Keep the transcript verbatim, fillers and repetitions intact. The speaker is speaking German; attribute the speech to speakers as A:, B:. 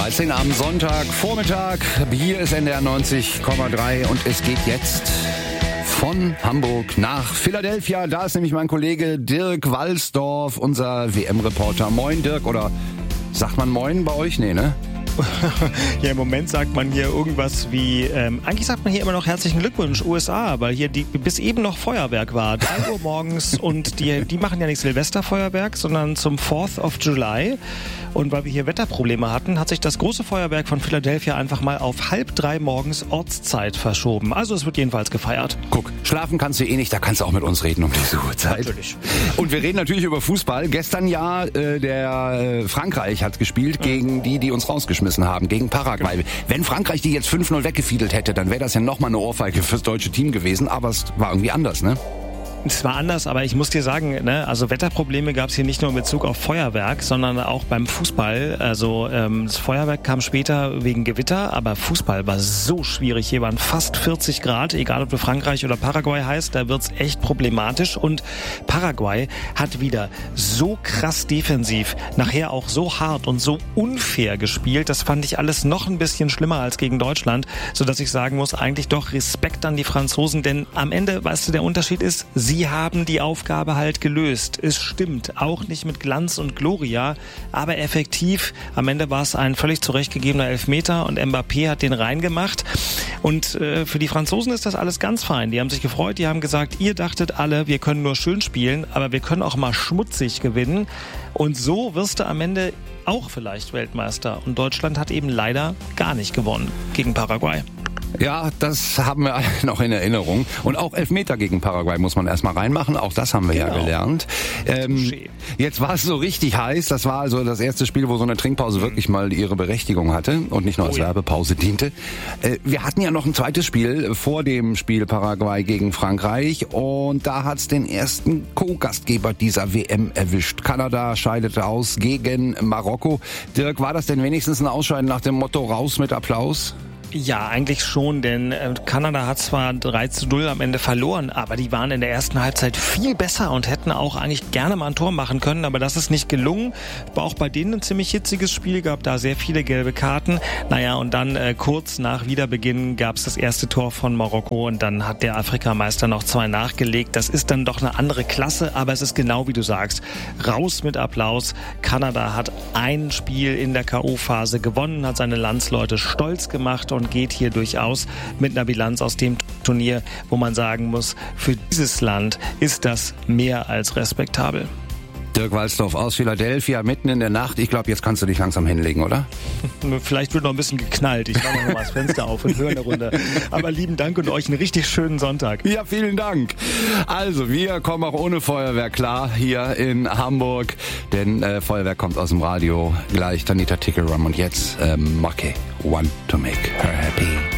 A: dreizehn am Sonntag, Vormittag. Hier ist N D R neunzig Komma drei und es geht jetzt von Hamburg nach Philadelphia. Da ist nämlich mein Kollege Dirk Walsdorf, unser W M-Reporter. Moin Dirk, oder sagt man Moin bei euch? Nee, ne?
B: Ja, im Moment sagt man hier irgendwas wie, ähm, eigentlich sagt man hier immer noch herzlichen Glückwunsch U S A, weil hier die, bis eben noch Feuerwerk war, drei Uhr morgens und die, die machen ja nicht Silvesterfeuerwerk, sondern zum fourth of July. Und weil wir hier Wetterprobleme hatten, hat sich das große Feuerwerk von Philadelphia einfach mal auf halb drei morgens Ortszeit verschoben. Also es wird jedenfalls gefeiert.
A: Guck, schlafen kannst du eh nicht, da kannst du auch mit uns reden um diese Uhrzeit.
B: Natürlich.
A: Und wir reden natürlich über Fußball. Gestern ja, äh, der äh, Frankreich hat gespielt gegen die, die uns rausgeschmissen haben, gegen Paraguay. Genau. Wenn Frankreich die jetzt fünf null weggefiedelt hätte, dann wäre das ja nochmal eine Ohrfeige fürs deutsche Team gewesen. Aber es war irgendwie anders, ne?
B: Es war anders, aber ich muss dir sagen, ne, also Wetterprobleme gab es hier nicht nur in Bezug auf Feuerwerk, sondern auch beim Fußball. Also ähm, das Feuerwerk kam später wegen Gewitter, aber Fußball war so schwierig. Hier waren fast vierzig Grad, egal ob du Frankreich oder Paraguay heißt, da wird's echt problematisch. Und Paraguay hat wieder so krass defensiv, nachher auch so hart und so unfair gespielt. Das fand ich alles noch ein bisschen schlimmer als gegen Deutschland, sodass ich sagen muss, eigentlich doch Respekt an die Franzosen, denn am Ende, weißt du, der Unterschied ist, sie Sie haben die Aufgabe halt gelöst. Es stimmt, auch nicht mit Glanz und Gloria, aber effektiv. Am Ende war es ein völlig zurechtgegebener Elfmeter und Mbappé hat den reingemacht. Und äh, für die Franzosen ist das alles ganz fein. Die haben sich gefreut, die haben gesagt, ihr dachtet alle, wir können nur schön spielen, aber wir können auch mal schmutzig gewinnen. Und so wirst du am Ende auch vielleicht Weltmeister. Und Deutschland hat eben leider gar nicht gewonnen gegen Paraguay.
A: Ja, das haben wir alle noch in Erinnerung. Und auch Elfmeter gegen Paraguay muss man erstmal reinmachen. Auch das haben wir genau. ja gelernt. Ähm, jetzt war es so richtig heiß. Das war also das erste Spiel, wo so eine Trinkpause mhm. wirklich mal ihre Berechtigung hatte und nicht nur als oh, ja. Werbepause diente. Äh, wir hatten ja noch ein zweites Spiel vor dem Spiel Paraguay gegen Frankreich. Und da hat's den ersten Co-Gastgeber dieser W M erwischt. Kanada scheidete aus gegen Marokko. Dirk, war das denn wenigstens ein Ausscheiden nach dem Motto raus mit Applaus?
B: Ja, eigentlich schon, denn äh, Kanada hat zwar drei zu null am Ende verloren, aber die waren in der ersten Halbzeit viel besser und hätten auch eigentlich gerne mal ein Tor machen können, aber das ist nicht gelungen. War auch bei denen ein ziemlich hitziges Spiel, gab da sehr viele gelbe Karten. Naja, und dann äh, kurz nach Wiederbeginn gab es das erste Tor von Marokko und dann hat der Afrikameister noch zwei nachgelegt. Das ist dann doch eine andere Klasse, aber es ist genau wie du sagst. Raus mit Applaus. Kanada hat ein Spiel in der K O-Phase gewonnen, hat seine Landsleute stolz gemacht und geht hier durchaus mit einer Bilanz aus dem Turnier, wo man sagen muss, für dieses Land ist das mehr als respektabel.
A: Dirk Walsdorf aus Philadelphia, mitten in der Nacht. Ich glaube, jetzt kannst du dich langsam hinlegen, oder?
B: Vielleicht wird noch ein bisschen geknallt. Ich mache noch mal das Fenster auf und höre eine Runde. Aber lieben Dank und euch einen richtig schönen Sonntag.
A: Ja, vielen Dank. Also, wir kommen auch ohne Feuerwerk klar hier in Hamburg. Denn äh, Feuerwerk kommt aus dem Radio. Gleich Tanita Tickerum und jetzt äh, Mocke. Want to make her happy.